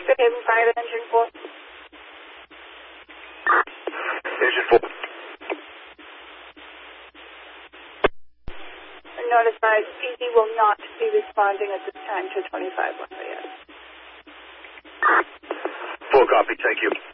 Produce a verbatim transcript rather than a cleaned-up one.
Good Haven Private, Engine four. Engine four. Notified, P Z will not be responding at this time to twenty-five Lafayette. Full copy, thank you.